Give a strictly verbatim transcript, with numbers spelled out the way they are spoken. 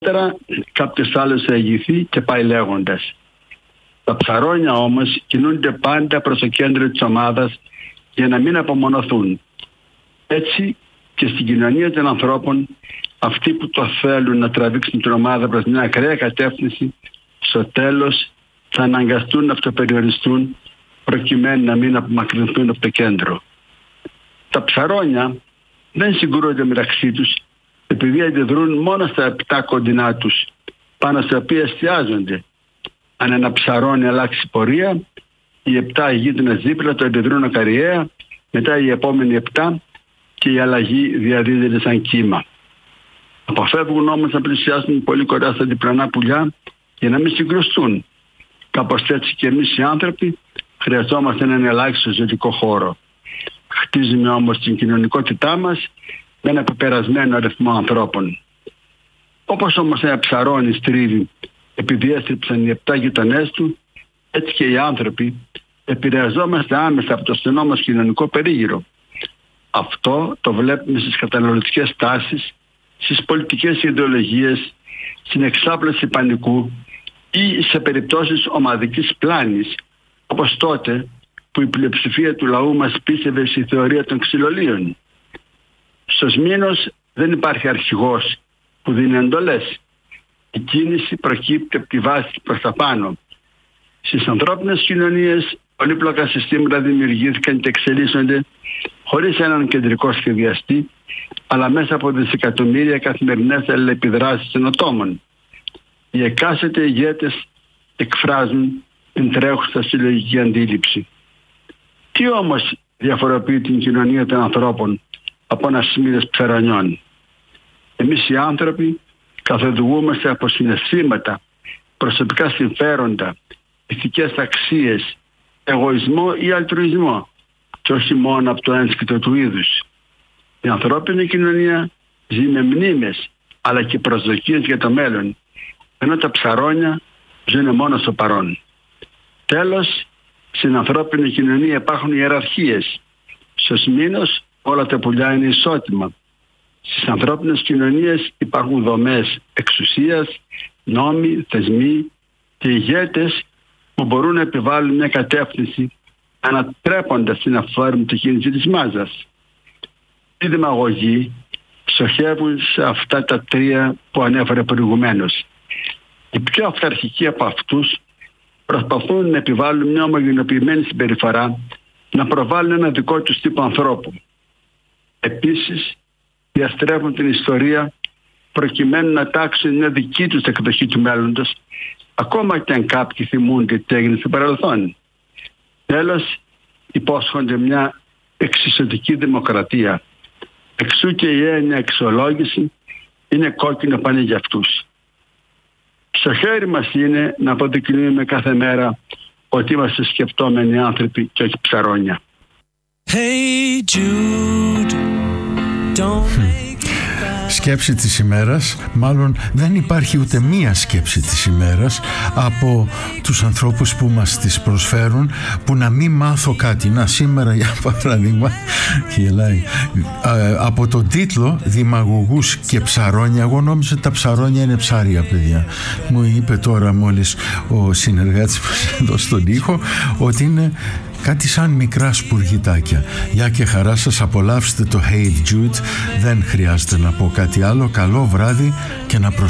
Κάποιος άλλος θα ηγηθεί και πάει λέγοντας. Τα ψαρόνια όμως κινούνται πάντα προς το κέντρο της ομάδας για να μην απομονωθούν. Έτσι και στην κοινωνία των ανθρώπων, αυτοί που το θέλουν να τραβήξουν την ομάδα προς μια ακραία κατεύθυνση, στο τέλος θα αναγκαστούν να αυτοπεριοριστούν προκειμένου να μην απομακρυνθούν από το κέντρο. Τα ψαρόνια δεν συγκρούονται μεταξύ τους επειδή αντιδρούν μόνο στα επτά κοντινά τους, πάνω στα οποία εστιάζονται. Αν ένα ψαρόνι αλλάξει πορεία, οι επτά γείτονες δίπλα το αντιδρούν ακαριέα, μετά οι επόμενοι επτά και η αλλαγή διαδίδεται σαν κύμα. Αποφεύγουν όμως να πλησιάσουν πολύ κοντά στα διπλανά πουλιά για να μην συγκρουστούν. Κάπως έτσι και εμείς οι άνθρωποι χρειαζόμαστε έναν ελάχιστο ζωτικό χώρο. Χτίζουμε όμως την κοινωνικότητά μας με ένα πεπερασμένο αριθμό ανθρώπων. Όπως όμως ένα ψαρόνι στρίβει επειδή έστριψαν οι επτά γειτονές του, έτσι και οι άνθρωποι επηρεαζόμαστε άμεσα από το στενό μας κοινωνικό περίγυρο. Αυτό το βλέπουμε στις καταναλωτικές τάσεις, στις πολιτικές ιδεολογίες, στην εξάπλωση πανικού ή σε περιπτώσεις ομαδικής πλάνης, όπως τότε που η πλειοψηφία του λαού μας πίστευε στη θεωρία των ξυλολίων. Στο Σμήνος δεν υπάρχει αρχηγός που δίνει εντολές. Η κίνηση προκύπτει από τη βάση προς τα πάνω. Στις ανθρώπινες κοινωνίες πολύπλοκα συστήματα δημιουργήθηκαν και εξελίσσονται χωρίς έναν κεντρικό σχεδιαστή, αλλά μέσα από δισεκατομμύρια καθημερινές αλληλεπιδράσεις των ατόμων. Οι εκάστοτε ηγέτες εκφράζουν την τρέχουσα συλλογική αντίληψη. Τι όμως διαφοροποιεί την κοινωνία των ανθρώπων από ένα Σμήνος ψαρονιών? Εμείς οι άνθρωποι καθοδηγούμαστε από συναισθήματα, προσωπικά συμφέροντα, ηθικές αξίες, εγωισμό ή αλτρουισμό και όχι μόνο από το ένσκυτο του είδους. Η ανθρώπινη κοινωνία ζει με μνήμες αλλά και προσδοκίες για το μέλλον, ενώ τα ψαρόνια ζουν μόνο στο παρόν. Τέλος, στην ανθρώπινη κοινωνία υπάρχουν ιεραρχίες. Στο Σμήνος όλα τα πουλιά είναι ισότιμα. Στις ανθρώπινες κοινωνίες υπάρχουν δομές εξουσίας, νόμοι, θεσμοί και ηγέτες που μπορούν να επιβάλλουν μια κατεύθυνση ανατρέποντας την αφόρμητη κίνηση της μάζας. Οι δημαγωγοί στοχεύουν σε αυτά τα τρία που ανέφερα προηγουμένως. Οι πιο αυταρχικοί από αυτούς προσπαθούν να επιβάλλουν μια ομογενοποιημένη συμπεριφορά, να προβάλλουν ένα δικό τους τύπο ανθρώπου. Επίσης, διαστρέφουν την ιστορία προκειμένου να τάξουν μια δική τους εκδοχή του μέλλοντος, ακόμα και αν κάποιοι θυμούνται τι έγινε στο παρελθόν. Τέλος, υπόσχονται μια εξισωτική δημοκρατία. Εξού και η έννοια αξιολόγηση είναι κόκκινο πανί για αυτούς. Στο χέρι μας είναι να αποδεικνύουμε κάθε μέρα ότι είμαστε σκεπτόμενοι άνθρωποι και όχι ψαρόνια. Hey Jude, don't make Σκέψη της ημέρας, μάλλον δεν υπάρχει ούτε μία σκέψη της ημέρας από τους ανθρώπους που μας τις προσφέρουν, που να μην μάθω κάτι. Να, σήμερα για παράδειγμα, γελάει, από τον τίτλο «Δημαγωγούς και ψαρόνια», εγώ νόμιζα ότι τα ψαρόνια είναι ψάρια, παιδιά. Μου είπε τώρα μόλις ο συνεργάτης μας εδώ στον ήχο ότι είναι κάτι σαν μικρά σπουργητάκια. Γεια και χαρά σας, απολαύστε το Hey Jude. Δεν χρειάζεται να πω κάτι άλλο. Καλό βράδυ και να προσέχετε.